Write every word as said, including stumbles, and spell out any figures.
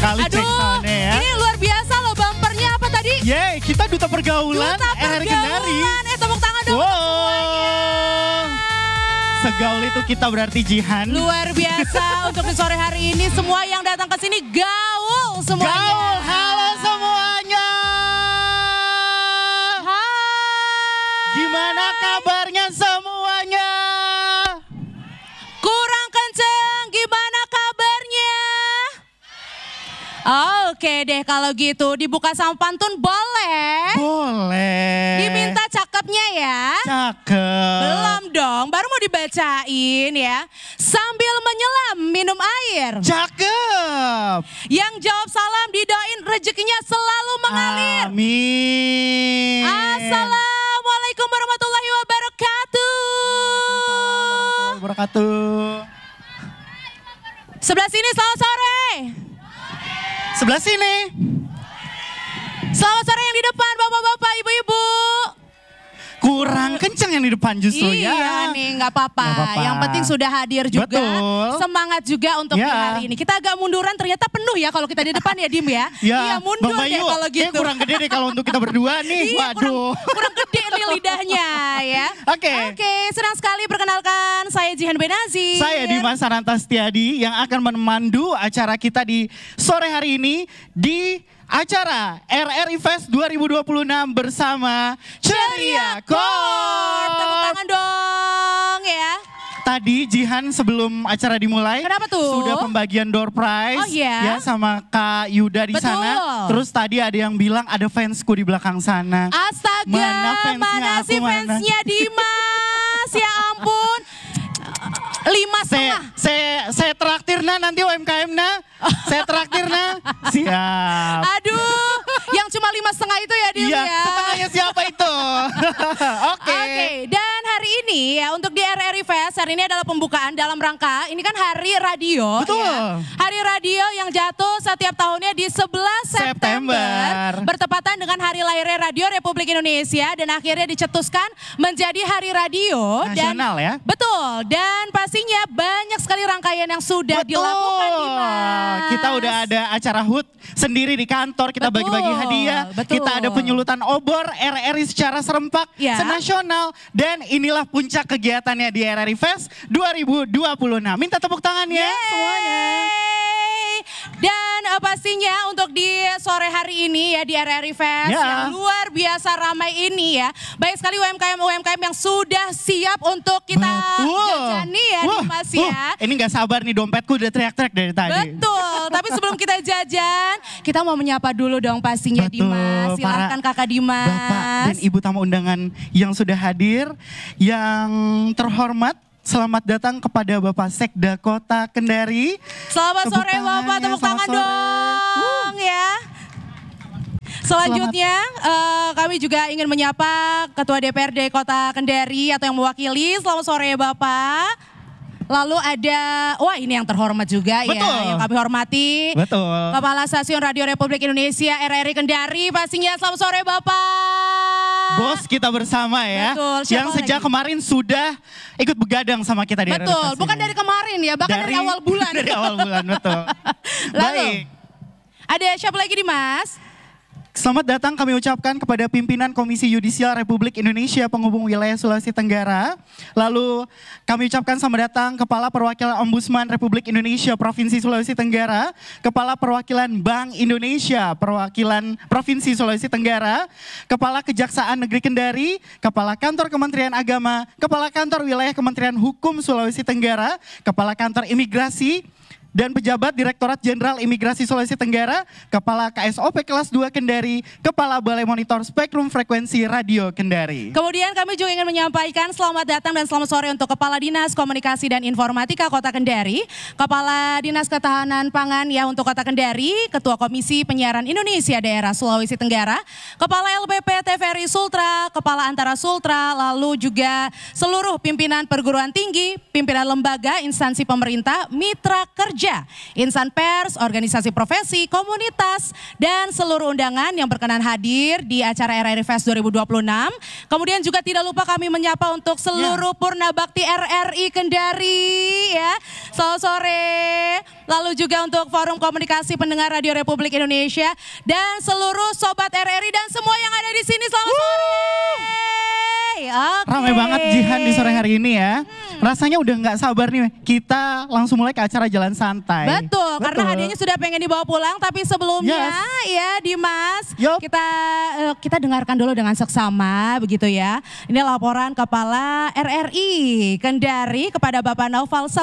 sekali cek Aduh, soundnya ya. ini luar biasa loh bumpernya apa tadi? Yeay, kita duta pergaulan Duta R R I Kendari. pergaulan. Eh tepuk tangan dong Wow. untuk semuanya. Segaul itu kita berarti Jihan. Luar biasa untuk di sore hari ini semua yang datang ke sini gaul semuanya. Gaul, halo semuanya. Hai. Gimana kabarnya semuanya? Kurang kenceng, gimana kabarnya? Oke deh kalau gitu dibuka sama pantun boleh? Boleh. Diminta cakepnya ya? Cakep. Belum dong, baru mau dibacain ya. Sambil menyelam minum air. Cakep. Yang jawab salam didoain rezekinya selalu mengalir. Amin. Assalamualaikum warahmatullahi wabarakatuh. Waalaikumsalam warahmatullahi wabarakatuh. Sebelah sini selamat sore. Sebelah sini. Selamat sore yang di depan bapak-bapak, ibu-ibu. Kurang kenceng yang di depan justru Iya ya. nih nggak apa-apa. Nggak apa-apa. Yang penting sudah hadir juga. Betul. Semangat juga untuk Ya. di hari ini. Kita agak munduran ternyata penuh ya kalau kita di depan ya Dim ya. Ya, Iya mundur Bang deh Bayu, kalau kayaknya gitu. kurang gede deh kalau untuk kita berdua nih. Iya, Waduh. kurang, kurang gede nih lidahnya ya. Oke. Oke, senang sekali perkenalkan saya Jihan Benazi. Saya Dimas Saranta Setiadi yang akan memandu acara kita di sore hari ini di acara R R I Fest dua ribu dua puluh enam bersama Ceria Corp. Tepuk tangan dong ya. Tadi Jihan sebelum acara dimulai Kenapa tuh? sudah pembagian door prize Oh, iya? ya sama Kak Yuda di Betul. sana. Terus tadi ada yang bilang ada fansku di belakang sana. Astaga, Mana fansnya mana aku, sih mana? fansnya Dimas? Ya ampun. Lima Saya, setengah. saya, saya traktir na nanti U M K M na. Saya traktir na. Siap. Aduh, yang cuma lima setengah itu ya Dim Iya, ya. setengahnya siapa itu? Oke. Oke, dan hari ini ya untuk di R R I Fest, hari ini adalah pembukaan dalam rangka, ini kan hari radio. Betul. Ya. Hari radio yang jatuh setiap tahunnya di sebelas September. September. Bertepatan dengan hari lahirnya Radio Republik Indonesia dan akhirnya dicetuskan menjadi hari radio. Nasional dan, ya. Betul, dan pastinya banyak sekali rangkaian yang sudah Betul. dilakukan Dimas. Kita udah ada acara H U T sendiri di kantor, kita Betul, bagi-bagi hadiah. betul. Kita ada penyulutan obor R R I secara serempak, Ya. senasional. Dan inilah puncak kegiatannya di R R I Fest dua ribu dua puluh enam. Minta tepuk tangan ya Yeay. semuanya. Dan uh, pastinya untuk di sore hari ini ya di R R I Fest Ya. yang luar biasa ramai ini ya. Banyak sekali U M K M-U M K M yang sudah siap untuk kita Betul. jajani ya Wah, Dimas uh, ya. ini gak sabar nih, dompetku udah teriak-teriak dari tadi. Betul, tapi sebelum kita jajan, kita mau menyapa dulu dong pastinya Betul, Dimas. Silahkan para Kakak Dimas. Bapak dan Ibu tamu undangan yang sudah hadir, yang terhormat, selamat datang kepada Bapak Sekda Kota Kendari. Selamat Tepuk sore Bapak, tangannya, tepuk selamat tangan sore. dong ya. Selanjutnya eh, kami juga ingin menyapa Ketua D P R D Kota Kendari atau yang mewakili. Selamat sore Bapak. Lalu ada, wah ini yang terhormat juga Betul. ya, yang kami hormati. Betul. Kepala Stasiun Radio Republik Indonesia R R I Kendari pastinya. Selamat sore Bapak. Bos kita bersama ya, Betul, siapa yang sejak lagi? kemarin sudah ikut begadang sama kita di R R I Betul, Fest bukan ini. dari kemarin ya, bahkan dari, awal bulan. Dari awal bulan, betul. Lalu, Baik. ada siapa lagi Dimas? Selamat datang kami ucapkan kepada pimpinan Komisi Yudisial Republik Indonesia Penghubung Wilayah Sulawesi Tenggara. Lalu kami ucapkan selamat datang Kepala Perwakilan Ombudsman Republik Indonesia Provinsi Sulawesi Tenggara, Kepala Perwakilan Bank Indonesia Perwakilan Provinsi Sulawesi Tenggara, Kepala Kejaksaan Negeri Kendari, Kepala Kantor Kementerian Agama, Kepala Kantor Wilayah Kementerian Hukum Sulawesi Tenggara, Kepala Kantor Imigrasi, dan pejabat Direktorat Jenderal Imigrasi Sulawesi Tenggara, Kepala K S O P Kelas dua Kendari, Kepala Balai Monitor Spektrum Frekuensi Radio Kendari. Kemudian kami juga ingin menyampaikan selamat datang dan selamat sore untuk Kepala Dinas Komunikasi dan Informatika Kota Kendari, Kepala Dinas Ketahanan Pangan ya untuk Kota Kendari, Ketua Komisi Penyiaran Indonesia Daerah Sulawesi Tenggara, Kepala L P P T V R I Sultra, Kepala Antara Sultra, lalu juga seluruh pimpinan perguruan tinggi, pimpinan lembaga, instansi pemerintah, mitra kerja kerja, insan pers, organisasi profesi, komunitas, dan seluruh undangan yang berkenan hadir di acara R R I Fest dua ribu dua puluh enam. Kemudian juga tidak lupa kami menyapa untuk seluruh Ya. Purna Bakti R R I Kendari ya. Selamat sore. Lalu juga untuk Forum Komunikasi Pendengar Radio Republik Indonesia dan seluruh sobat R R I dan semua yang ada di sini, selamat sore. Oke. Ramai banget Jihan di sore hari ini ya. Rasanya udah nggak sabar nih kita langsung mulai ke acara jalan santai. Betul, karena hadiahnya sudah pengen dibawa pulang, tapi sebelumnya Yes. ya Dimas, Yup. kita eh, kita dengarkan dulu dengan seksama begitu ya. Ini laporan Kepala R R I Kendari kepada Bapak Naufal